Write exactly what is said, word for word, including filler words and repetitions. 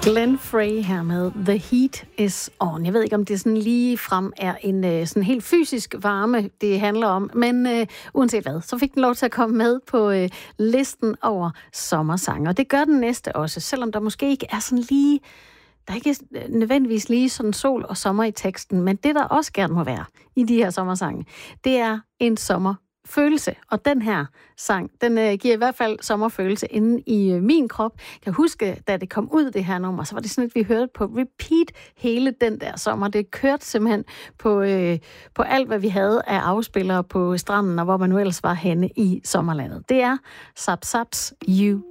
Glenn Frey her med The Heat is On. Jeg ved ikke, om det sådan lige frem er en øh, sådan helt fysisk varme, det handler om, men øh, uanset hvad, så fik den lov til at komme med på øh, listen over sommersange. Og det gør den næste også, selvom der måske ikke er sådan lige, der er ikke nødvendigvis lige sådan sol og sommer i teksten, men det der også gerne må være i de her sommersange, det er en sommer følelse. Og den her sang, den øh, giver i hvert fald sommerfølelse inde i øh, min krop. Jeg kan huske, da det kom ud, det her nummer, så var det sådan, at vi hørte på repeat hele den der sommer. Det kørte simpelthen på, øh, på alt, hvad vi havde af afspillere på stranden, og hvor man nu ellers var henne i sommerlandet. Det er Zap Zaps You